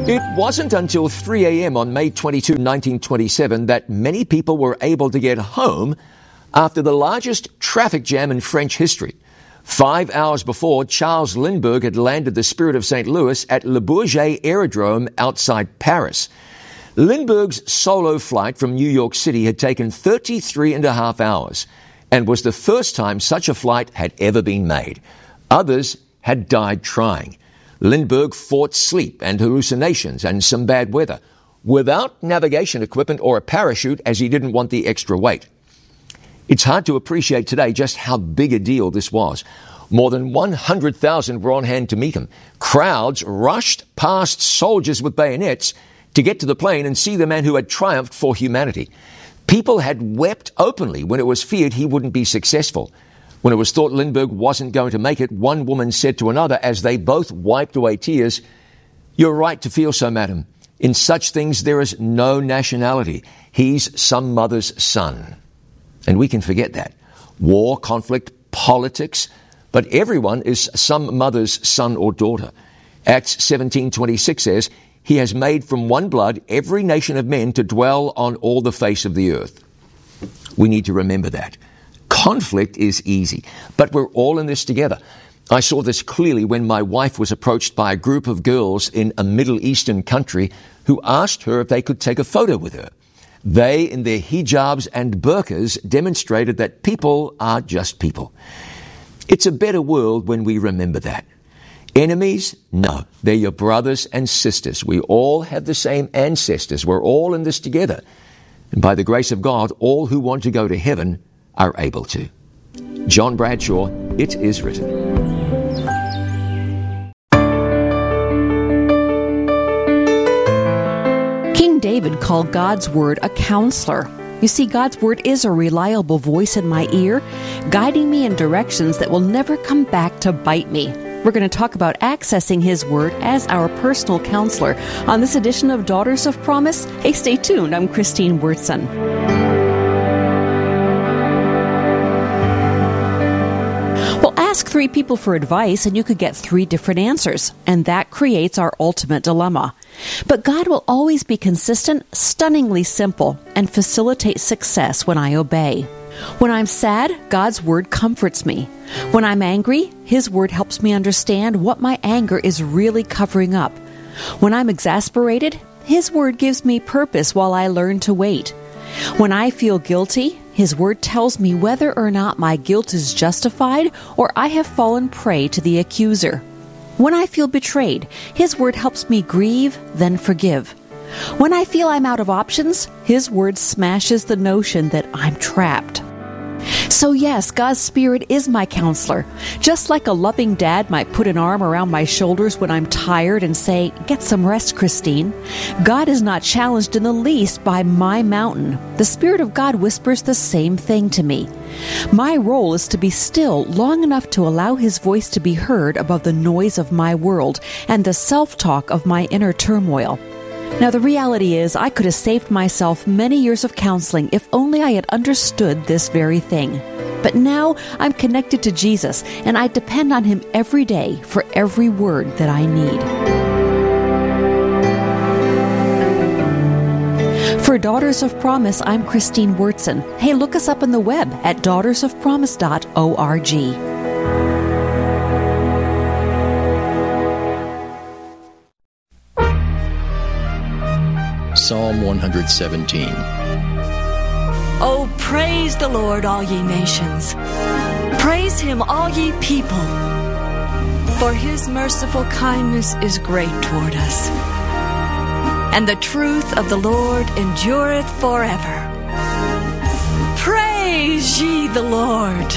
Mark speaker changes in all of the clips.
Speaker 1: It wasn't until 3 a.m. on May 22, 1927 that many people were able to get home after the largest traffic jam in French history. 5 hours before, Charles Lindbergh had landed the Spirit of St. Louis at Le Bourget Aerodrome outside Paris. Lindbergh's solo flight from New York City had taken 33 and a half hours and was the first time such a flight had ever been made. Others had died trying. Lindbergh fought sleep and hallucinations and some bad weather without navigation equipment or a parachute, as he didn't want the extra weight. It's hard to appreciate today just how big a deal this was. More than 100,000 were on hand to meet him. Crowds rushed past soldiers with bayonets to get to the plane and see the man who had triumphed for humanity. People had wept openly when it was feared he wouldn't be successful. When it was thought Lindbergh wasn't going to make it, one woman said to another as they both wiped away tears, "You're right to feel so, madam. In such things there is no nationality. He's some mother's son." And we can forget that. War, conflict, politics, but everyone is some mother's son or daughter. Acts 17:26 says, "He has made from one blood every nation of men to dwell on all the face of the earth." We need to remember that. Conflict is easy, but we're all in this together. I saw this clearly when my wife was approached by a group of girls in a Middle Eastern country who asked her if they could take a photo with her. They, in their hijabs and burqas, demonstrated that people are just people. It's a better world when we remember that. Enemies? No, they're your brothers and sisters. We all have the same ancestors. We're all in this together. And by the grace of God, all who want to go to heaven are able to. John Bradshaw, It Is Written.
Speaker 2: David called God's Word a counselor. You see, God's Word is a reliable voice in my ear, guiding me in directions that will never come back to bite me. We're going to talk about accessing His Word as our personal counselor on this edition of Daughters of Promise. Hey, stay tuned. I'm Christine Wurtson. Well, ask 3 people for advice and you could get 3 different answers, and that creates our ultimate dilemma. But God will always be consistent, stunningly simple, and facilitate success when I obey. When I'm sad, God's Word comforts me. When I'm angry, His Word helps me understand what my anger is really covering up. When I'm exasperated, His Word gives me purpose while I learn to wait. When I feel guilty, His Word tells me whether or not my guilt is justified or I have fallen prey to the accuser. When I feel betrayed, His Word helps me grieve, then forgive. When I feel I'm out of options, His Word smashes the notion that I'm trapped. So yes, God's Spirit is my counselor. Just like a loving dad might put an arm around my shoulders when I'm tired and say, "Get some rest, Christine." God is not challenged in the least by my mountain. The Spirit of God whispers the same thing to me. My role is to be still long enough to allow His voice to be heard above the noise of my world and the self-talk of my inner turmoil. Now, the reality is I could have saved myself many years of counseling if only I had understood this very thing. But now I'm connected to Jesus, and I depend on Him every day for every word that I need. For Daughters of Promise, I'm Christine Wurtson. Hey, look us up on the web at daughtersofpromise.org.
Speaker 3: Psalm 117.
Speaker 4: Oh, praise the Lord, all ye nations. Praise Him, all ye people. For His merciful kindness is great toward us, and the truth of the Lord endureth forever. Praise ye the Lord.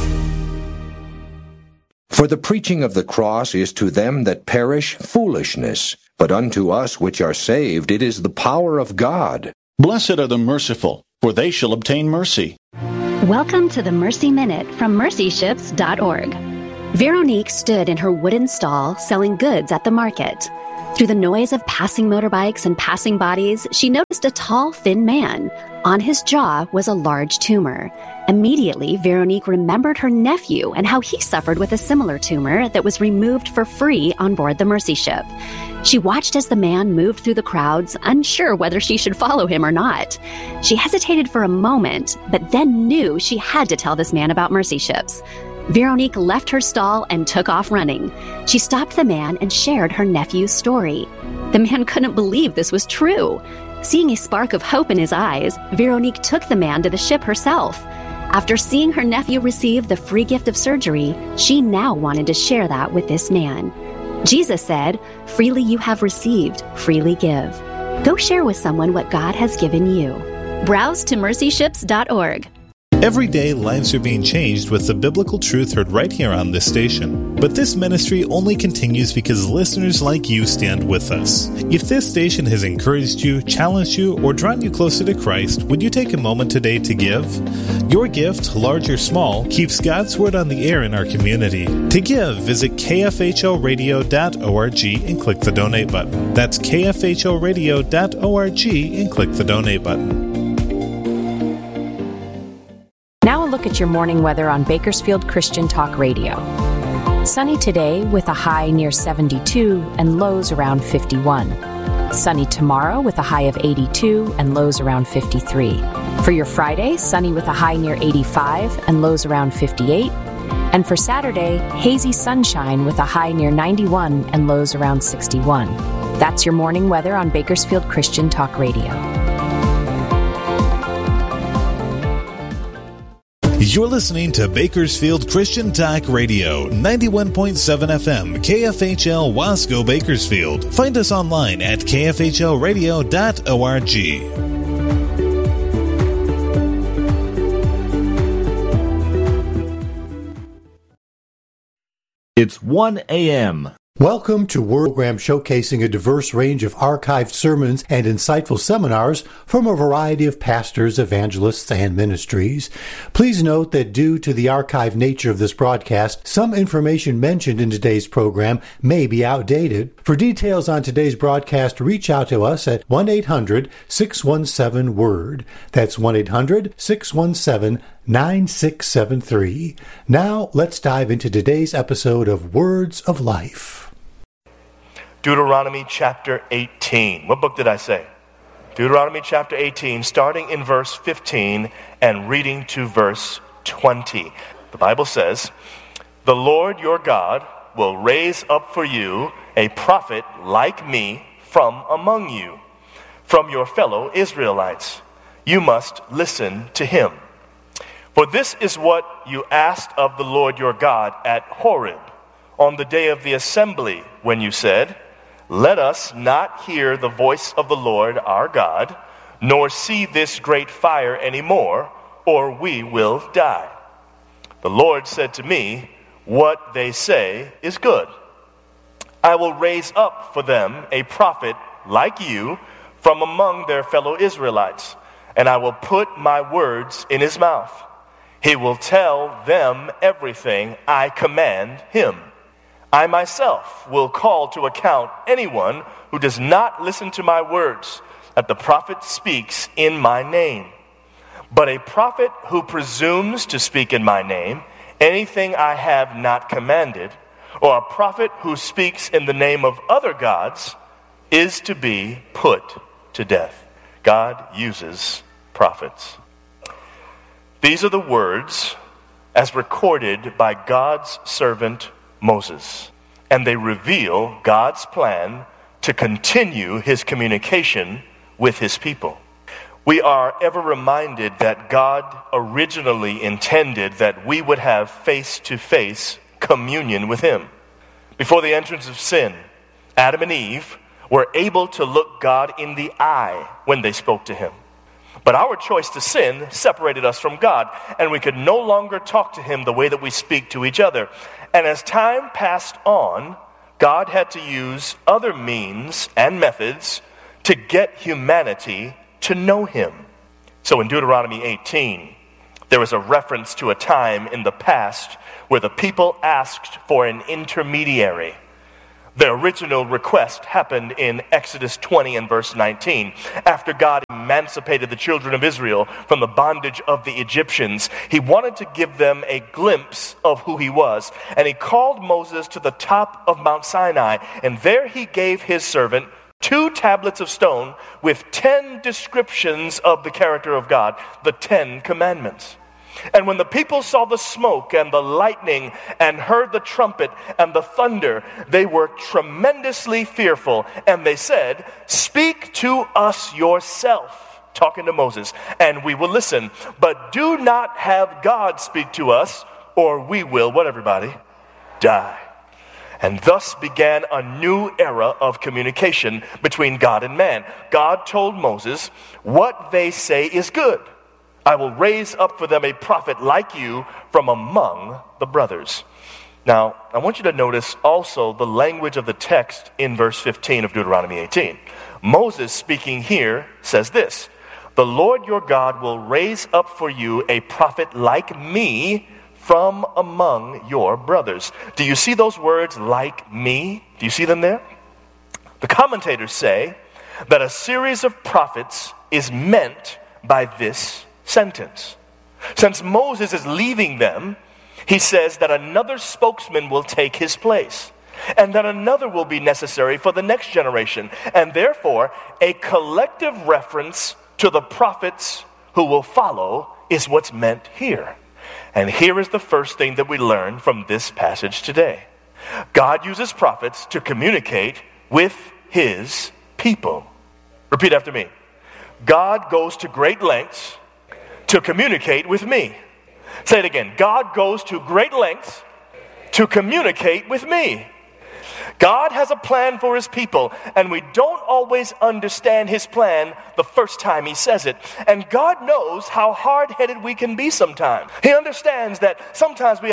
Speaker 5: For the preaching of the cross is to them that perish foolishness, but unto us which are saved it is the power of God.
Speaker 6: Blessed are the merciful, for they shall obtain mercy.
Speaker 7: Welcome to the Mercy Minute from mercyships.org. Veronique stood in her wooden stall selling goods at the market. Through the noise of passing motorbikes and passing bodies, she noticed a tall, thin man. On his jaw was a large tumor. Immediately, Veronique remembered her nephew and how he suffered with a similar tumor that was removed for free on board the Mercy ship. She watched as the man moved through the crowds, unsure whether she should follow him or not. She hesitated for a moment, but then knew she had to tell this man about Mercy ships. Veronique left her stall and took off running. She stopped the man and shared her nephew's story. The man couldn't believe this was true. Seeing a spark of hope in his eyes, Veronique took the man to the ship herself. After seeing her nephew receive the free gift of surgery, she now wanted to share that with this man. Jesus said, "Freely you have received, freely give." Go share with someone what God has given you. Browse to mercyships.org.
Speaker 3: Every day, lives are being changed with the biblical truth heard right here on this station. But this ministry only continues because listeners like you stand with us. If this station has encouraged you, challenged you, or drawn you closer to Christ, would you take a moment today to give? Your gift, large or small, keeps God's Word on the air in our community. To give, visit kfhoradio.org and click the donate button. That's kfhoradio.org and click the donate button.
Speaker 8: Now a look at your morning weather on Bakersfield Christian Talk Radio. Sunny today with a high near 72 and lows around 51. Sunny tomorrow with a high of 82 and lows around 53. For your Friday, sunny with a high near 85 and lows around 58. And for Saturday, hazy sunshine with a high near 91 and lows around 61. That's your morning weather on Bakersfield Christian Talk Radio.
Speaker 3: You're listening to Bakersfield Christian Talk Radio, 91.7 FM, KFHL Wasco, Bakersfield. Find us online at kfhlradio.org.
Speaker 9: It's 1 a.m.
Speaker 10: Welcome to Word Program showcasing a diverse range of archived sermons and insightful seminars from a variety of pastors, evangelists, and ministries. Please note that due to the archived nature of this broadcast, some information mentioned in today's program may be outdated. For details on today's broadcast, reach out to us at 1-800-617-WORD. That's 1-800-617-9673. Now, let's dive into today's episode of Words of Life.
Speaker 11: Deuteronomy chapter 18. What book did I say? Deuteronomy chapter 18, starting in verse 15 and reading to verse 20. The Bible says, "The Lord your God will raise up for you a prophet like me from among you, from your fellow Israelites. You must listen to him. For this is what you asked of the Lord your God at Horeb on the day of the assembly, when you said, 'Let us not hear the voice of the Lord our God, nor see this great fire anymore, or we will die.' The Lord said to me, 'What they say is good. I will raise up for them a prophet like you from among their fellow Israelites, and I will put my words in his mouth. He will tell them everything I command him. I myself will call to account anyone who does not listen to my words, that the prophet speaks in my name. But a prophet who presumes to speak in my name, anything I have not commanded, or a prophet who speaks in the name of other gods, is to be put to death." God uses prophets. These are the words as recorded by God's servant Moses, and they reveal God's plan to continue his communication with his people. We are ever reminded that God originally intended that we would have face-to-face communion with him. Before the entrance of sin, Adam and Eve were able to look God in the eye when they spoke to him. But our choice to sin separated us from God, and we could no longer talk to him the way that we speak to each other. And as time passed on, God had to use other means and methods to get humanity to know him. So in Deuteronomy 18, there is a reference to a time in the past where the people asked for an intermediary. The original request happened in Exodus 20 and verse 19. After God emancipated the children of Israel from the bondage of the Egyptians, he wanted to give them a glimpse of who he was. And he called Moses to the top of Mount Sinai, and there he gave his servant 2 tablets of stone with 10 descriptions of the character of God, the 10 commandments. And when the people saw the smoke and the lightning and heard the trumpet and the thunder, they were tremendously fearful. And they said, "Speak to us yourself," talking to Moses, "and we will listen. But do not have God speak to us, or we will," what everybody? "Die." And thus began a new era of communication between God and man. God told Moses, "What they say is good. I will raise up for them a prophet like you from among the brothers." Now, I want you to notice also the language of the text in verse 15 of Deuteronomy 18. Moses, speaking here, says this, "The Lord your God will raise up for you a prophet like me from among your brothers." Do you see those words, "like me"? Do you see them there? The commentators say that a series of prophets is meant by this sentence. Since Moses is leaving them, he says that another spokesman will take his place, and that another will be necessary for the next generation, and therefore a collective reference to the prophets who will follow is what's meant here. And here is the first thing that we learn from this passage today. God uses prophets to communicate with his people. Repeat after me. God goes to great lengths to communicate with me. Say it again. God goes to great lengths to communicate with me. God has a plan for his people, and we don't always understand his plan the first time he says it. And God knows how hard-headed we can be sometimes. He understands that sometimes we